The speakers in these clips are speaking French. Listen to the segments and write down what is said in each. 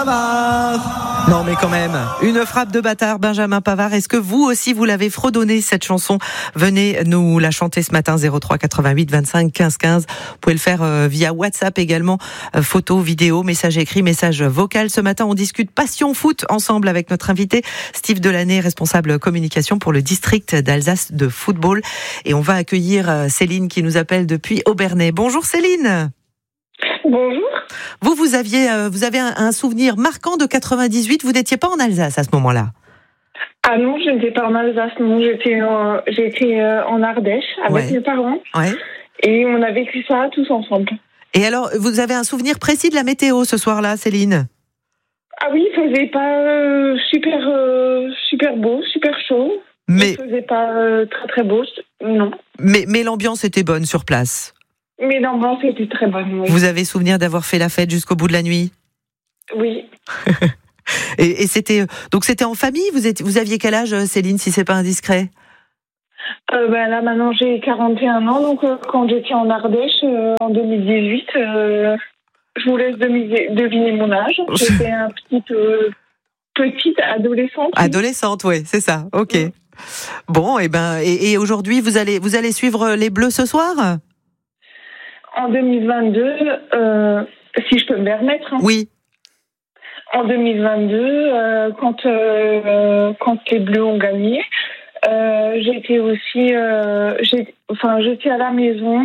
Pavard. Non mais quand même, une frappe de bâtard, Benjamin Pavard. Est-ce que vous aussi vous l'avez fredonné cette chanson? Venez nous la chanter ce matin, 03 88 25 15 15. Vous pouvez le faire via WhatsApp également, photo, vidéo, message écrit, message vocal. Ce matin, on discute passion foot ensemble avec notre invité Steve Delaney, responsable communication pour le district d'Alsace de football. Et on va accueillir Céline qui nous appelle depuis Obernai. Bonjour Céline. Bonjour. Vous avez un souvenir marquant de 98. Vous n'étiez pas en Alsace à ce moment-là? Ah non, je n'étais pas en Alsace. Non, j'étais en Ardèche avec mes parents. Ouais. Et on a vécu ça tous ensemble. Et alors, vous avez un souvenir précis de la météo ce soir-là, Céline? Ah oui, il faisait pas super beau, super chaud. Mais il faisait pas très très beau, non. Mais l'ambiance était bonne sur place. Mais l'ambiance était très bonne, oui. Vous avez souvenir d'avoir fait la fête jusqu'au bout de la nuit? Oui. et c'était en famille? Vous aviez quel âge, Céline, si c'est pas indiscret? Là maintenant j'ai 41 ans, donc quand j'étais en Ardèche en 2018, je vous laisse deviner mon âge. J'étais petite adolescente. Adolescente, oui, c'est ça. Ok. Oui. Bon, et aujourd'hui vous allez suivre les Bleus ce soir? En 2022, si je peux me permettre. Hein. Oui. En 2022, quand les Bleus ont gagné, j'étais aussi, j'étais à la maison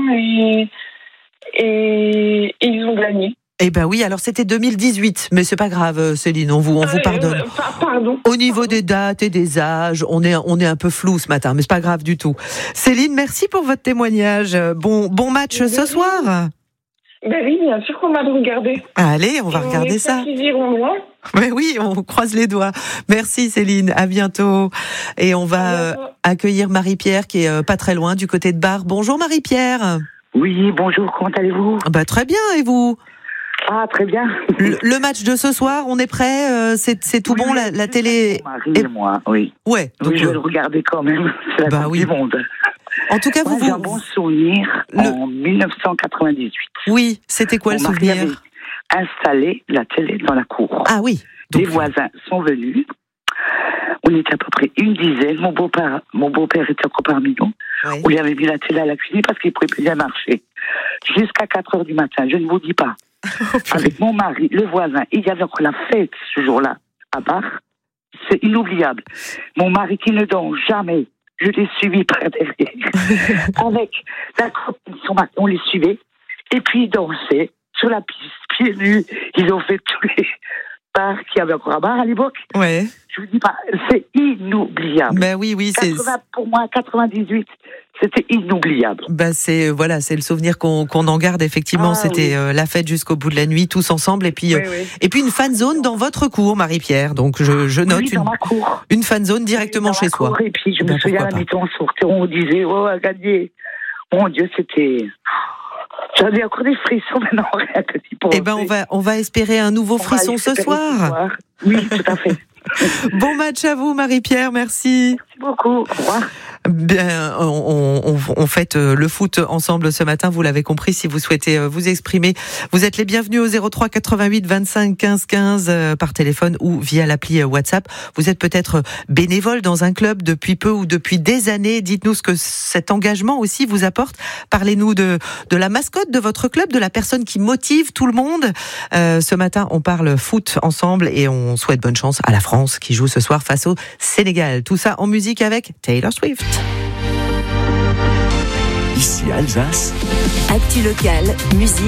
et ils ont gagné. Eh ben oui, alors c'était 2018, mais c'est pas grave, Céline, on vous pardonne. Pardon. Au niveau des dates et des âges, on est un peu flou ce matin, mais c'est pas grave du tout. Céline, merci pour votre témoignage. Bon match ce soir. Ben oui, bien sûr qu'on va le regarder. Allez, on va regarder ça. Mais oui, on croise les doigts. Merci Céline, à bientôt. Et on va accueillir Marie-Pierre qui est pas très loin du côté de Bar. Bonjour Marie-Pierre. Oui, bonjour, comment allez-vous? Très bien, et vous? Ah, très bien. Le match de ce soir, on est prêt? C'est tout bon, la télé? Mon mari et moi, oui. Ouais. Donc je vais le regarder quand même, c'est la Coupe du Monde. En tout cas, j'ai un bon souvenir en 1998. Oui, c'était quoi le souvenir? Mon mari avait installé la télé dans la cour. Ah oui. Les voisins sont venus. On était à peu près une dizaine. Mon beau-père était encore parmi nous. Oui. On lui avait mis la télé à la cuisine parce qu'il ne pouvait plus bien marcher. Jusqu'à 4h du matin, je ne vous dis pas. Avec mon mari, le voisin, il y avait encore la fête ce jour-là à Bar. C'est inoubliable. Mon mari qui ne dort jamais, je l'ai suivi près derrière. Avec la copine, on les suivait. Et puis ils dansaient sur la piste, pieds nus. Ils ont fait tous les bars qu'il y avait encore à Bar à l'époque. Ouais. Je vous dis pas, c'est inoubliable. Ben oui, c'est... Pour moi, 98, c'était inoubliable. C'est le souvenir qu'on en garde effectivement. C'était la fête jusqu'au bout de la nuit, tous ensemble, et puis une fan zone dans votre cour, Marie-Pierre. Donc je note dans ma cour. Une fan zone directement chez soi. Et puis je me souviens à la mi-temps, on disait à gagner. Mon Dieu, c'était. J'avais encore des frissons maintenant, rien que d'y penser. On va espérer un nouveau frisson ce soir. Oui, tout à fait. Bon match à vous, Marie-Pierre, merci. Merci beaucoup, au revoir. Bien, on fête le foot ensemble ce matin, vous l'avez compris. Si vous souhaitez vous exprimer, vous êtes les bienvenus au 03 88 25 15 15 par téléphone ou via l'appli WhatsApp. Vous êtes peut-être bénévole dans un club depuis peu ou depuis des années. Dites-nous ce que cet engagement aussi vous apporte. Parlez-nous de la mascotte de votre club, de la personne qui motive tout le monde. Ce matin, on parle foot ensemble et on souhaite bonne chance à la France qui joue ce soir face au Sénégal. Tout ça en musique avec Taylor Swift. Ici Alsace. Actu locale, musique.